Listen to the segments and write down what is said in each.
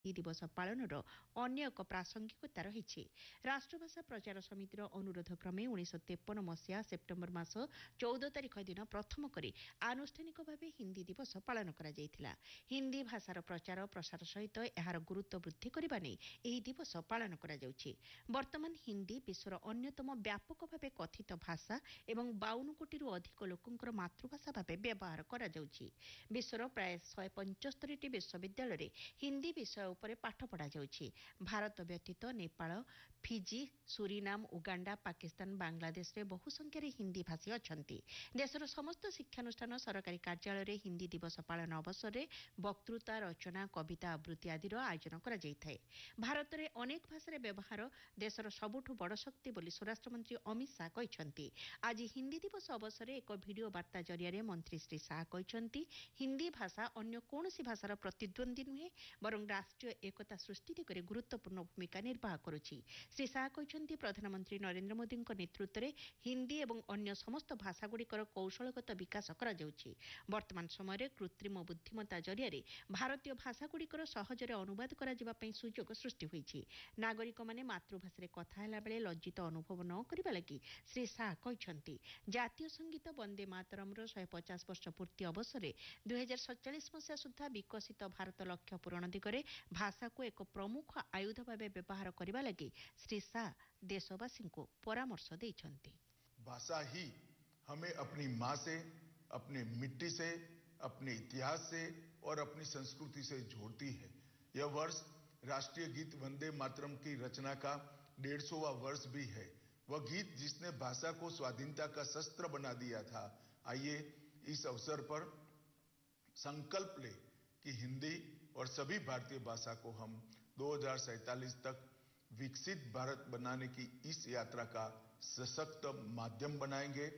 दिवस पालनर अन्य एक प्रासंगिकता रही। राष्ट्रभाषा प्रचार समितिर अनुरोध क्रमे 1953 मसीहा सेप्टेम्बर मास 14 तारिख दिन प्रथम करी आनुष्ठानिक भाव हिंदी दिवस पालन करा जायथिला। हिंदी भाषार प्रचार प्रसार सहित एहार गुरुत्व वृद्धि करबा नै एही दिवस पालन करा जाउछि। वर्तमान हिंदी विश्वर अन्यतम व्यापक भाव कथित भाषा एवं 52 कोटी अधिक लोकंकर मातृभाषा भाव व्यवहार करा जाउछि। विश्वर प्राय 175 विश्वविद्यालय रे हिंदी विषय उपरे पाठ पढ़ा जाउछि। भारत व्यतीत Nepal, Fiji, Suriname, Uganda, Pakistan, Bangladesh रे बहु संख्यार हिंदी भाषी अछंती। देशर समस्त शिक्षानुष्ठान सरकारी कार्यालय रे हिंदी दिवस पालन अवसर रे वक्तृता, रचना, कविता आवृत्ति आदिर आयोजन करा जायथाय। भारत रे अनेक भाषार व्यवहार देशर सबुठु बड़ शक्ति बोली स्वराष्ट्र मंत्री अमित शाह कहिसंती। आज हिंदी दिवस अवसर रे एक भिडियो वार्ता जरिया मंत्री श्री शाह कहिसंती हिंदी भाषा अन्य कोनोसी भाषार प्रतिद्वंदी नुहे बरं राष्ट्रीय एकता सृष्टि दिगरे गुरुत्वपूर्ण भूमिका निर्वाह करुछि। श्री शाह कहिसंती प्रधानमंत्री नरेंद्र मोदी नेतृत्व में हिंदी एवं अन्य समस्त भाषागुड़िकर कौशलगत विकास करा जाउछि। वर्तमान समय कृत्रिम बुद्धिमत्ता जरिया भारतीय भाषागुड़िकर सहजरे अनुवाद करा जिबा पई सुजोग सृष्टि होइछि। नागरिक माने मातृभाषा कथा होला बेले लज्जित अनुभव न करिबा लागि श्री शाह कहिसंती जातीय संगीत वंदे मातरमर 150 वर्ष पूर्ति अवसर 2047 मसीहा सुधा विकसित भारत लक्ष्य पूरण दिगरे भाषा को एक प्रमुख आयुध भाव व्यवहार करने लगी श्री शाह देशवासी को परामर्श देइछंती। भाषा ही हमें अपनी माँ से, अपने मिट्टी से, अपने इतिहास से और अपनी संस्कृति से जोड़ती है। यह वर्ष राष्ट्रीय गीत वंदे मातरम की रचना का 150वां वर्ष भी है। वह गीत जिसने भाषा को स्वाधीनता का शस्त्र बना दिया था। आइए इस अवसर पर संकल्प ले कि हिंदी और सभी भारतीय भाषा को हम 2047 तक विकसित भारत बनाने की इस यात्रा का सशक्त माध्यम बनाएंगे।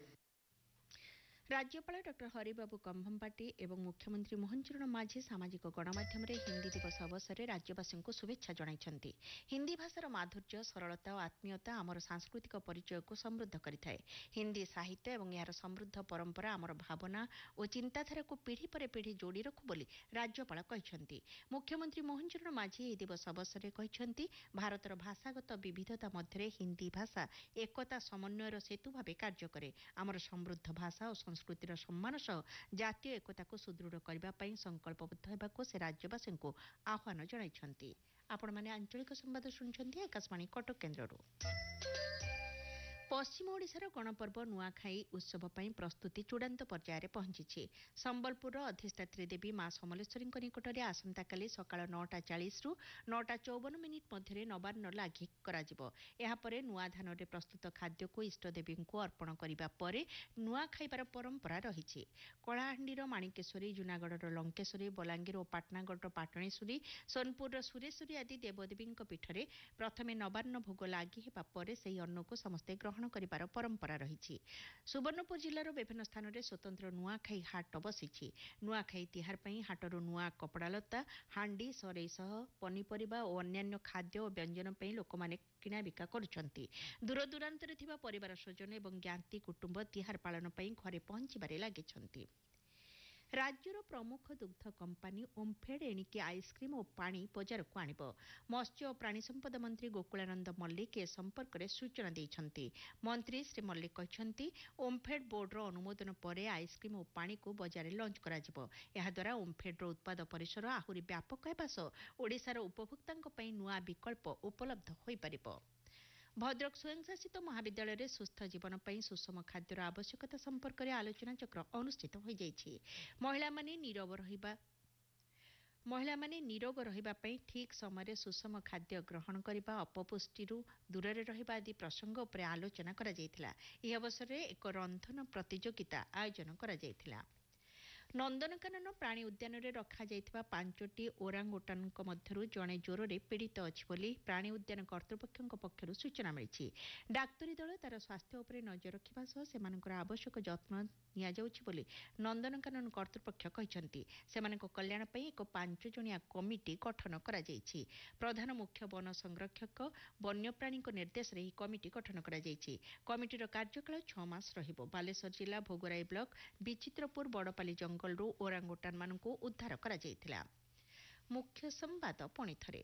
राज्यपाल डॉ हरिबाबू कंभमपाटी एवं मुख्यमंत्री मोहन चरण माझी सामाजिक गणमाध्यम हिंदी दिवस अवसर में राज्यवासी को शुभेच्छा जणाइछंती। हिंदी भाषार माधुर्य, सरलता और आत्मीयता आमर सांस्कृतिक परिचय को समृद्ध करिथाए। हिंदी साहित्य एवं यार समृद्ध परंपरा आमर भावना और चिंताधारा को पीढ़ी पर पीढ़ी जोड़ी रखु बोली राज्यपाल कहिसंती। मुख्यमंत्री मोहन चरण माझी एही दिवस अवसर में कहिसंती भारतर भाषागत विविधता मध्य हिंदी भाषा एकता समन्वयर सेतु भाव कार्य करे। आमर समृद्ध भाषा और संस्कृतिर सम्मान सह जातीय एकता को सुदृढ़ करने संकल्पबद्ध होगा से राज्यवासी को आह्वान जणाइछंती। आपण माने आंचलिक संवाद शुणुछंती आकाशवाणी कटक केन्द्ररू। पश्चिम ओडिशार गणपर्व नुआखाई उत्सव पई प्रस्तुति चूड़ांत पर्यायर पहुंची। संबलपुर अधिष्ठात्री देवी मां समलेश्वरी निकटरे आसंताकाली सकाळ 9:40 रु 9:54 मध्य नवान्न लागी कराजिबो। एहा परे नुआ धान रे प्रस्तुत खाद्य को इष्टदेवी को अर्पण करिबा परे नुआ खाइबार परंपरा रहिछि। कଳାହାଣ୍ଡିର माणिकेश्वरी, जूनागढ़र लंकेश्वरी, बलांगीर और पाटनागढ़र पाटणेश्वरी, सोनपुरर सुरेश्वरी आदि देवदेवी पीठरे प्रथमे नवान्न भोग लागि हेबा परे सेही अन्न को समस्ते ग्रहण करिबार परंपरा रहिछि। सुवर्णपुर जिल्लार विभिन्न स्थान में स्वतंत्र नुआखाई हाट बसिछि। नुआखाई तिहार पई हाटर नुआ कपड़ा लता, हांडी, सरेई सह पनीपरिबा और अन्यान्य खाद्य और व्यंजन पई लोकमाने किना बिका करुछंती। दूर दूरांतरे थिबा परिवार स्वजन एवं ज्ञाति कुटुंब तिहार पालन पई घरे पहुंचिबारे लागिछंती। राज्यर प्रमुख दुग्ध कंपानी ओम्फेड एणिके आइसक्रीम और पानी बजार को आणिब। मत्स्य और प्राणी संपद मंत्री गोकुलानंद मल्लिक ए संपर्क में सूचना देइछंती। मंत्री श्री मल्लिक कहिसंती ओम्फेड बोर्डर अनुमोदन पर आइसक्रीम और पानी को बजार लंच कराजिबो। एहा द्वारा ओम्फेड्र उत्पाद परिसर आहुरी व्यापक हेबा सह ओडिशार उपभोक्तांक पई नुआ विकल्प उपलब्ध होई परिबो। भद्रक स्वयंशासित महाविद्यालय में सुस्थ जीवन पर सुषम खाद्यर आवश्यकता संपर्क में आलोचना चक्र अनुष्ठित हो जाइछि। महिला माने निरोग रहिबा पई ठीक समय सुषम खाद्य ग्रहण करने, अपपुष्टि दूर रहिबा आदि प्रसंग उपर आलोचना करा जायथिला। एही अवसर में एक रंधन प्रतियोगिता आयोजन करा जायथिला। नंदनकानन प्राणी उद्यान रे रखा जायथिबा 5टी ओरांगुटानक मध्यरु जणे ज्वरे पीड़ित अछि बोली प्राणी उद्यान कर्तृपक्षक पक्षरु सूचना मिलिछि। डाक्तरी दल तार स्वास्थ्य उपरे नजर रखिबा सह सेमानकर आवश्यक जत्न निया जाउछि बोली नंदनकानन कर्तृपक्ष कहिसंती। सेमानक कल्याण पई एक 5 जणिया कमिटी गठन करा जायछि। प्रधान मुख्य वन संरक्षक वन्यप्राणी निर्देश रे ही कमिटी गठन करा जायछि। कमिटीर कार्यकाल 6 मास रहिबो। बालेश्वर जिला भोगराई ब्लॉक विचित्रपुर बड़पाली जंगलरू ओरांगुटान मानकु उद्धार करा जायथिला। ମୁଖ୍ୟ ସମ୍ବାଦ ପୁଣି ଥରେ